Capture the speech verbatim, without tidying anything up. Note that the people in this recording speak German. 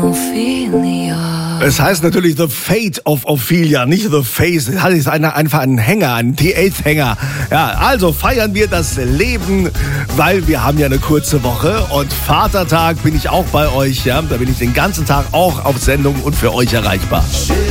Ophelia. Es heißt natürlich The Fate of Ophelia, nicht The Face. Das ist eine, einfach ein Hänger, ein T acht-Hänger. Ja, also feiern wir das Leben, weil wir haben ja eine kurze Woche und Vatertag bin ich auch bei euch. Ja, da bin ich den ganzen Tag auch auf Sendung und für euch erreichbar.